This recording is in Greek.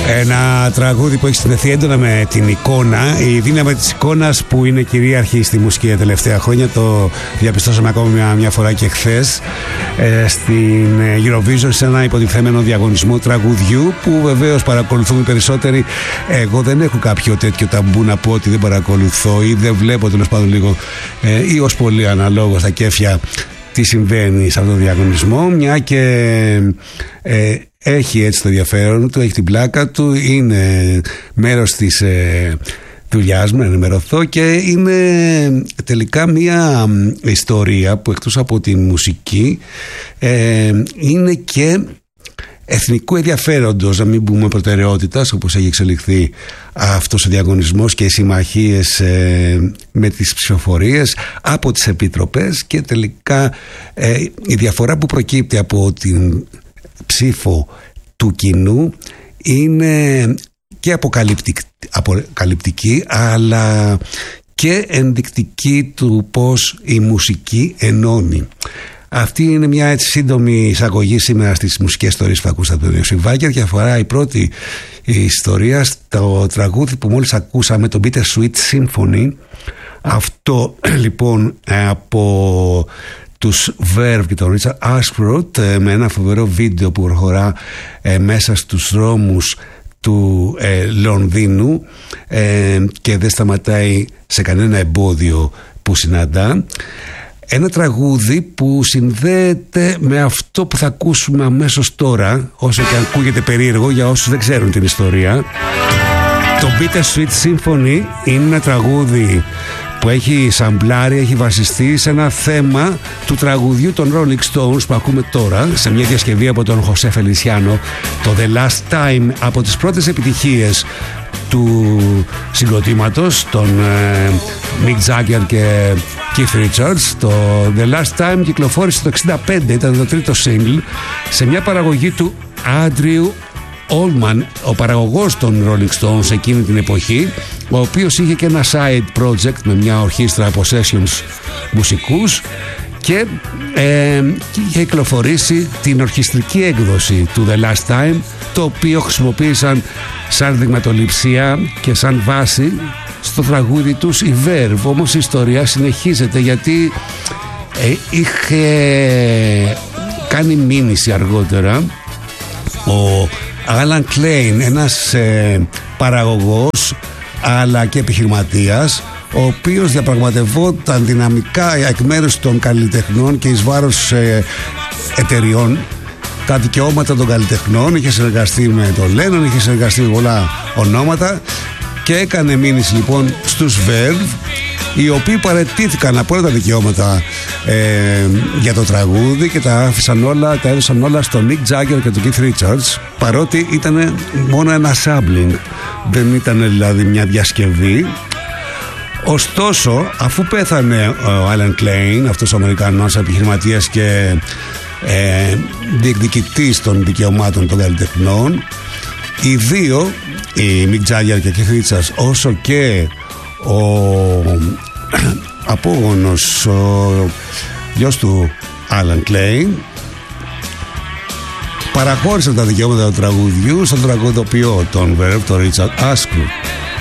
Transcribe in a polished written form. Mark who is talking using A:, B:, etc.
A: Ένα τραγούδι που έχει συνδεθεί έντονα με την εικόνα. Η δύναμη της εικόνας που είναι κυρίαρχη στη μουσική τα τελευταία χρόνια. Το διαπιστώσαμε ακόμη μια φορά και χθες στην Eurovision, σε ένα υποτιθέμενο διαγωνισμό τραγουδιού που βεβαίως παρακολουθούμε περισσότεροι. Εγώ δεν έχω κάποιο τέτοιο ταμπού να πω ότι δεν παρακολουθώ ή δεν βλέπω, τέλος πάντων, λίγο ή ως πολύ αναλόγως στα κέφια τι συμβαίνει σε αυτόν τον διαγωνισμό, μια και έχει έτσι το ενδιαφέρον του, έχει την πλάκα του, είναι μέρος της δουλειάς μου να ενημερωθώ και είναι τελικά μια ιστορία που εκτός από τη μουσική είναι και εθνικού ενδιαφέροντος, να μην πούμε προτεραιότητας, όπως έχει εξελιχθεί αυτός ο διαγωνισμός και οι συμμαχίες με τις ψηφοφορίες από τις επιτροπές, και τελικά η διαφορά που προκύπτει από την ψήφο του κοινού είναι και αποκαλυπτική αλλά και ενδεικτική του πως η μουσική ενώνει. Αυτή είναι μια έτσι σύντομη εισαγωγή σήμερα στις μουσικές ιστορίες που ακούσατε από τον Ιωσήφ και αφορά η πρώτη ιστορία στο τραγούδι που μόλις ακούσαμε, το Bittersweet Symphony. Αυτό λοιπόν από τους Verve και τον Richard Ashcroft, με ένα φοβερό βίντεο που προχωρά μέσα στους δρόμους του Λονδίνου και δεν σταματάει σε κανένα εμπόδιο που συναντά. Ένα τραγούδι που συνδέεται με αυτό που θα ακούσουμε αμέσως τώρα, όσο και αν ακούγεται περίεργο για όσους δεν ξέρουν την ιστορία. Το Bittersweet Symphony είναι ένα τραγούδι που έχει σαμπλάρει, έχει βασιστεί σε ένα θέμα του τραγουδιού των Rolling Stones που ακούμε τώρα, σε μια διασκευή από τον Χωσέ Φελισιάνο, το The Last Time, από τις πρώτες επιτυχίες του συγκροτήματος των Mick Jagger και Keith Richards. Το The Last Time κυκλοφόρησε το 1965, ήταν το τρίτο single, σε μια παραγωγή του Andrew Oldman, ο παραγωγός των Rolling Stones εκείνη την εποχή, ο οποίος είχε και ένα side project με μια ορχήστρα από sessions μουσικούς και είχε κυκλοφορήσει την ορχιστρική έκδοση του The Last Time, το οποίο χρησιμοποίησαν σαν δειγματοληψία και σαν βάση στο τραγούδι τους η Verve. Όμως η ιστορία συνεχίζεται, γιατί είχε κάνει μήνυση αργότερα ο Alan Klein, ένας παραγωγός αλλά και επιχειρηματίας, ο οποίος διαπραγματευόταν δυναμικά εκ μέρους των καλλιτεχνών και εις βάρος εταιριών τα δικαιώματα των καλλιτεχνών. Είχε συνεργαστεί με τον Lennon, είχε συνεργαστεί με πολλά ονόματα και έκανε μήνυση λοιπόν στους Verve, οι οποίοι παραιτήθηκαν από όλα τα δικαιώματα για το τραγούδι και τα έδωσαν όλα στο Mick Jagger και τον Keith Richards, παρότι ήταν μόνο ένα sampling, δεν ήταν δηλαδή μια διασκευή. Ωστόσο, αφού πέθανε ο Alan Klein, αυτός ο Αμερικανός επιχειρηματίας και διεκδικητής των δικαιωμάτων των καλλιτεχνών, οι δύο, οι Mick Jagger και Keith Richards, όσο και ο απόγονος, ο γιος του Alan Klein, παραχώρησαν τα δικαιώματα του τραγουδιού στον τραγουδοποιό των Verve, τον Richard Ashcroft.